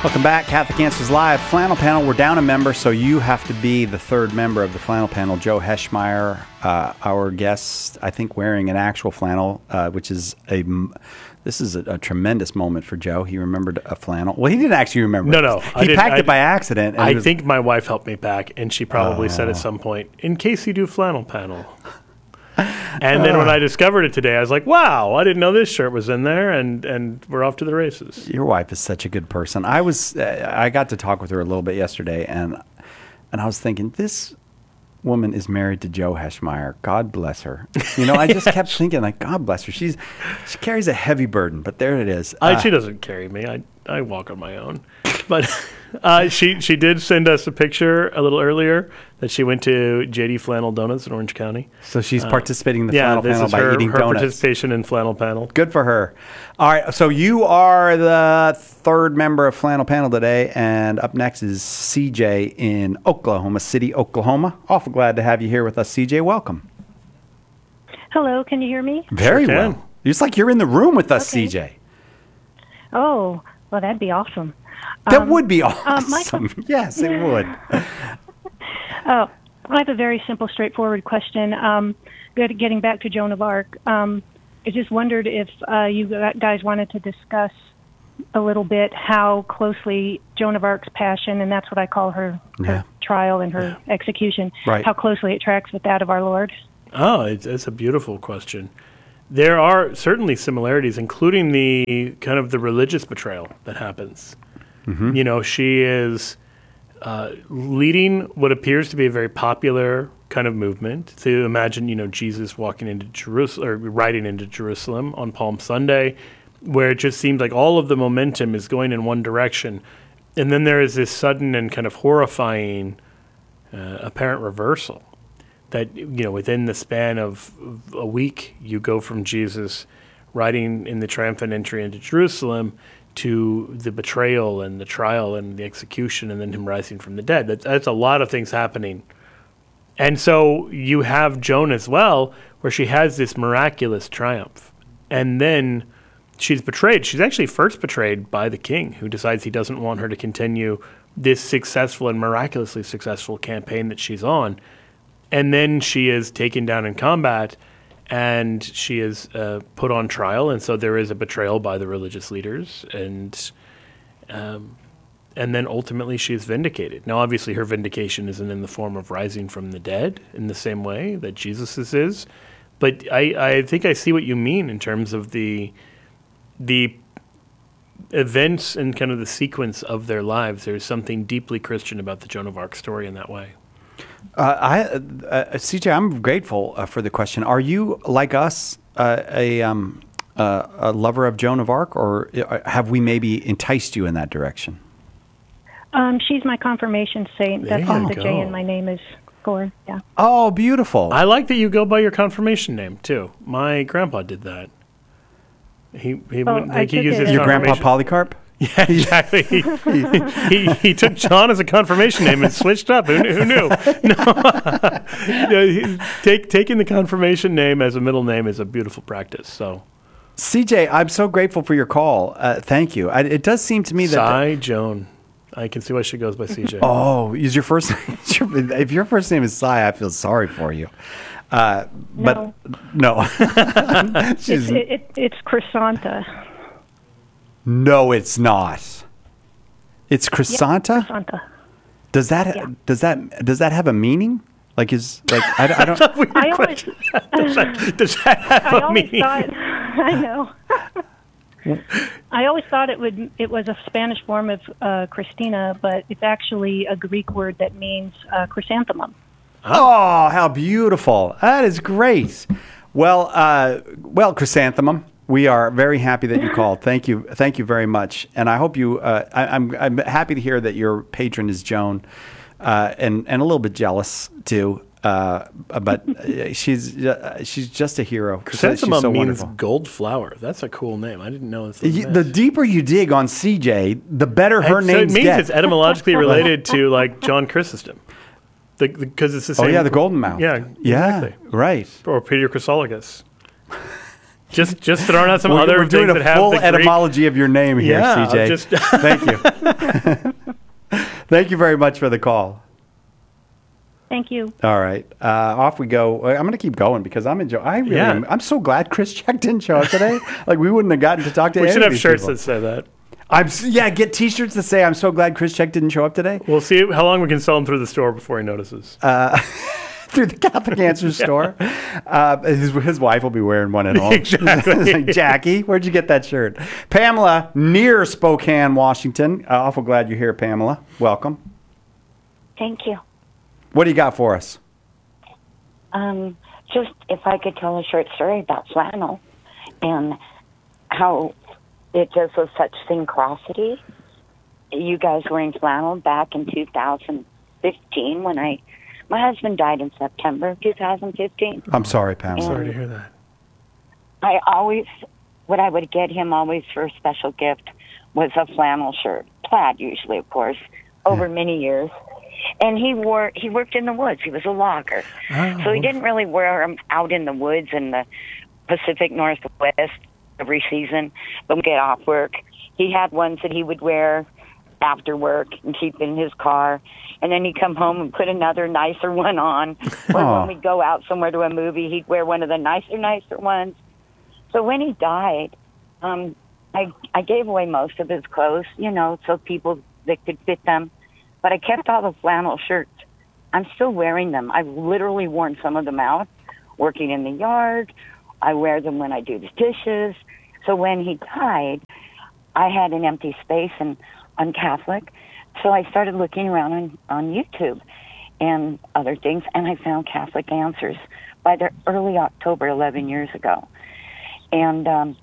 Welcome back, Catholic Answers Live. Flannel Panel, we're down a member, so you have to be the third member of the Flannel Panel. Joe Heschmeyer, our guest, I think wearing an actual flannel, which is this is a tremendous moment for Joe. He remembered a flannel. Well, he didn't actually remember. No. He packed it by accident. I think my wife helped me pack, and she probably said at some point, in case you do Flannel Panel. And then when I discovered it today, I was like, wow, I didn't know this shirt was in there, and we're off to the races. Your wife is such a good person. I got to talk with her a little bit yesterday, and I was thinking, this woman is married to Joe Heschmeyer. God bless her. I just kept thinking, like, God bless her. She carries a heavy burden, but there it is. She doesn't carry me. I walk on my own. But she did send us a picture a little earlier that she went to JD Flannel Donuts in Orange County. So she's participating in the Flannel Panel by eating donuts. Her participation in Flannel Panel. Good for her. All right, so you are the third member of Flannel Panel today, and up next is CJ in Oklahoma City, Oklahoma. Awful glad to have you here with us, CJ. Welcome. Hello, can you hear me? Very well. It's like you're in the room with us, okay. CJ. Oh, well, that'd be awesome. That would be awesome. Yes, it would. I have a very simple, straightforward question. Getting back to Joan of Arc, I just wondered if you guys wanted to discuss a little bit how closely Joan of Arc's passion, and that's what I call her trial and her execution, how closely it tracks with that of our Lord. Oh, it's a beautiful question. There are certainly similarities, including the kind of the religious betrayal that happens. Mm-hmm. She is leading what appears to be a very popular kind of movement. To imagine, Jesus walking into Jerusalem or riding into Jerusalem on Palm Sunday, where it just seems like all of the momentum is going in one direction, and then there is this sudden and kind of horrifying apparent reversal. That within the span of a week, you go from Jesus riding in the triumphant entry into Jerusalem to the betrayal and the trial and the execution, and then him rising from the dead. That's a lot of things happening. And so you have Joan as well, where she has this miraculous triumph. And then she's betrayed. She's actually first betrayed by the king, who decides he doesn't want her to continue this successful and miraculously successful campaign that she's on. And then she is taken down in combat, and she is put on trial, and so there is a betrayal by the religious leaders, and then ultimately she is vindicated. Now, obviously, her vindication isn't in the form of rising from the dead in the same way that Jesus's is, but I think I see what you mean in terms of the events and kind of the sequence of their lives. There's something deeply Christian about the Joan of Arc story in that way. CJ, I'm grateful for the question. Are you, like us, a lover of Joan of Arc, or have we maybe enticed you in that direction? She's my confirmation saint. That's what the J in my name is for. Yeah. Oh, beautiful. I like that you go by your confirmation name, too. My grandpa did that. He uses your grandpa Polycarp? Yeah, exactly. he took John as a confirmation name and switched up. Who knew? No. Taking the confirmation name as a middle name is a beautiful practice. So, CJ, I'm so grateful for your call. Thank you. It does seem to me that Joan. I can see why she goes by CJ. Oh, is your first name? If your first name is Cy, I feel sorry for you. But no, it's Chrysanta. No, it's not. It's Chrysanta? Yeah, Chrysanta. Does that have a meaning? I don't. Does that have a meaning? I know. I always thought it was a Spanish form of Christina, but it's actually a Greek word that means chrysanthemum. Oh, how beautiful! That is great. Well, chrysanthemum. We are very happy that you called. Thank you very much. And I hope you. I'm happy to hear that your patron is Joan, and a little bit jealous too. But she's just a hero. Chrysanthemum so means wonderful. Gold flower. That's a cool name. I didn't know. The deeper you dig on CJ, the better her names get. It means it's etymologically related to like John Chrysostom, because it's the same. Oh yeah, the golden mouth. Yeah, exactly. Right. Or Peter Chrysologus. Just throwing out some other we're doing things a that have full the Greek. etymology of your name here, Yeah, CJ. just- Thank you. Thank you very much for the call. Thank you. All right, off we go. I'm going to keep going because I'm enjoying. Yeah. I'm so glad Chris Check didn't show up today. Like we wouldn't have gotten to talk to. We any should of have these shirts people. that say that. Get T-shirts that say "I'm so glad Chris Check didn't show up today." We'll see how long we can sell them through the store before he notices. Through the Catholic Answer store. His wife will be wearing one at home. Exactly. It's like, Jackie, where'd you get that shirt? Pamela, near Spokane, Washington. Awful glad you're here, Pamela. Welcome. Thank you. What do you got for us? Just if I could tell a short story about flannel and how it just was such synchronicity. You guys wearing flannel back in 2015 when my husband died in September of 2015. I'm sorry, Pamela. Sorry to hear that. What I would get him always for a special gift was a flannel shirt, plaid usually, of course, over many years. And he worked in the woods. He was a logger. So he didn't really wear them out in the woods in the Pacific Northwest every season. But when we get off work, he had ones that he would wear after work and keep in his car. And then he'd come home and put another nicer one on. Or when we'd go out somewhere to a movie, he'd wear one of the nicer ones. So when he died, I gave away most of his clothes, so people that could fit them. But I kept all the flannel shirts. I'm still wearing them. I've literally worn some of them out, working in the yard. I wear them when I do the dishes. So when he died, I had an empty space and I'm Catholic. So I started looking around on YouTube and other things, and I found Catholic Answers by the early October 11 years ago. And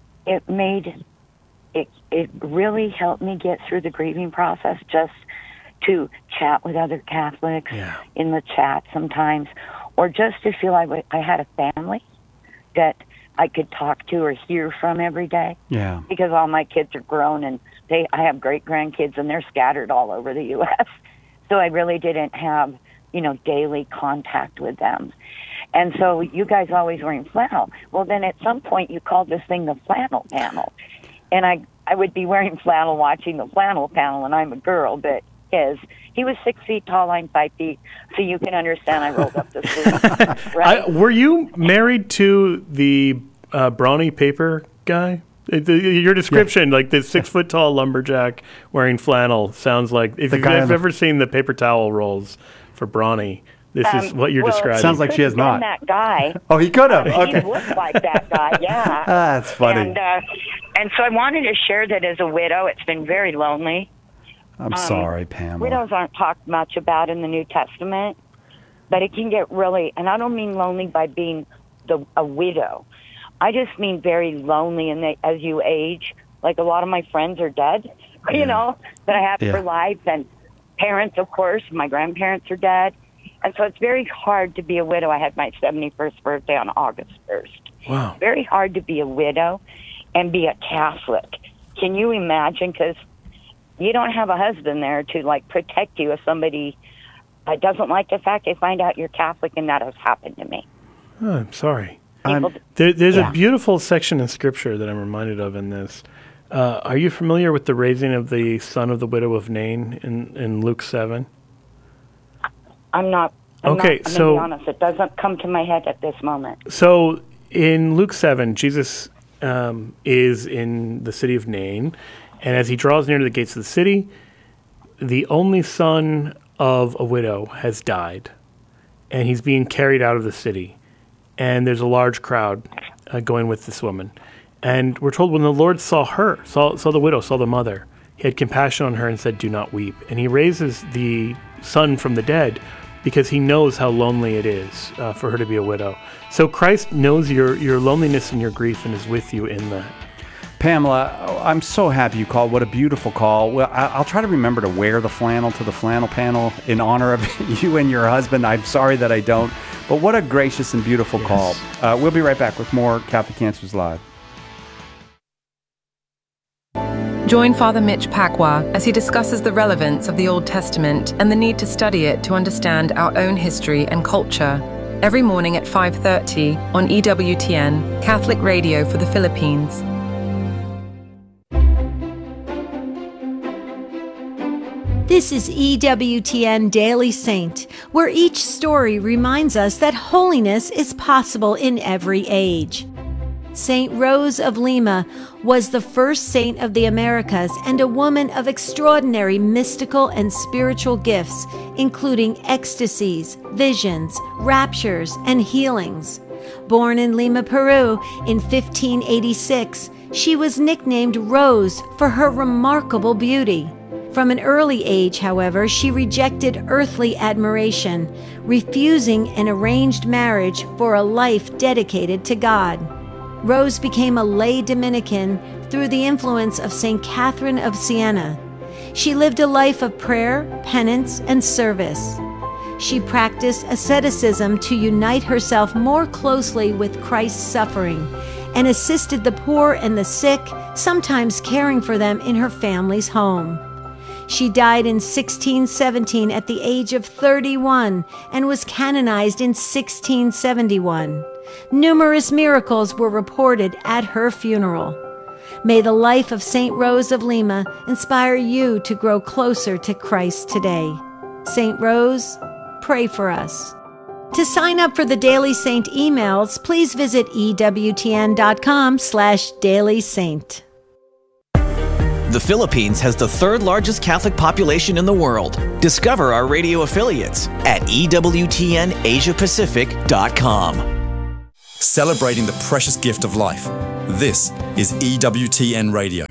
it really helped me get through the grieving process, just to chat with other Catholics in the chat sometimes, or just to feel I had a family that I could talk to or hear from every day. Yeah. Because all my kids are grown and I have great grandkids and they're scattered all over the U.S. So I really didn't have, daily contact with them. And so you guys always wearing flannel. Well, then at some point you called this thing the flannel panel. And I would be wearing flannel watching the flannel panel, and I'm a girl, but he was 6 feet tall, I'm 5 feet, so you can understand I rolled up the sleeves. Right? Were you married to the brawny paper guy? Your description, like the 6 foot tall lumberjack wearing flannel, sounds like if you've ever seen the paper towel rolls for brawny, this is what you're describing. Sounds like she has not. That guy. Oh, he could have. Okay. He looked like that guy. Yeah. That's funny. And so I wanted to share that as a widow, it's been very lonely. I'm sorry, Pamela. Widows aren't talked much about in the New Testament, but it can get really, and I don't mean lonely by being a widow. I just mean very lonely as you age. Like a lot of my friends are dead, that I have for life, and parents, of course, my grandparents are dead. And so it's very hard to be a widow. I had my 71st birthday on August 1st. Wow. Very hard to be a widow and be a Catholic. Can you imagine? Because you don't have a husband there to protect you if somebody doesn't like the fact they find out you're Catholic, and that has happened to me. Oh, I'm sorry. People, There's a beautiful section in Scripture that I'm reminded of in this. Are you familiar with the raising of the son of the widow of Nain in Luke 7? I'm not. I'm going to be honest. It doesn't come to my head at this moment. So in Luke 7, Jesus is in the city of Nain, and as he draws near to the gates of the city, the only son of a widow has died, and he's being carried out of the city. And there's a large crowd going with this woman. And we're told when the Lord saw her, saw the widow, saw the mother, he had compassion on her and said, "Do not weep." And he raises the son from the dead because he knows how lonely it is for her to be a widow. So Christ knows your loneliness and your grief and is with you in that. Pamela, I'm so happy you called. What a beautiful call. Well, I'll try to remember to wear the flannel to the flannel panel in honor of you and your husband. I'm sorry that I don't. But what a gracious and beautiful call. We'll be right back with more Catholic Answers Live. Join Father Mitch Pacwa as he discusses the relevance of the Old Testament and the need to study it to understand our own history and culture. every morning at 5:30 on EWTN, Catholic Radio for the Philippines. This is EWTN Daily Saint, where each story reminds us that holiness is possible in every age. Saint Rose of Lima was the first saint of the Americas and a woman of extraordinary mystical and spiritual gifts, including ecstasies, visions, raptures, and healings. Born in Lima, Peru in 1586, she was nicknamed Rose for her remarkable beauty. From an early age, however, she rejected earthly admiration, refusing an arranged marriage for a life dedicated to God. Rose became a lay Dominican through the influence of St. Catherine of Siena. She lived a life of prayer, penance, and service. She practiced asceticism to unite herself more closely with Christ's suffering and assisted the poor and the sick, sometimes caring for them in her family's home. She died in 1617 at the age of 31 and was canonized in 1671. Numerous miracles were reported at her funeral. May the life of Saint Rose of Lima inspire you to grow closer to Christ today. Saint Rose, pray for us. To sign up for the Daily Saint emails, please visit ewtn.com/dailysaint. The Philippines has the third largest Catholic population in the world. Discover our radio affiliates at EWTNAsiaPacific.com. Celebrating the precious gift of life. This is EWTN Radio.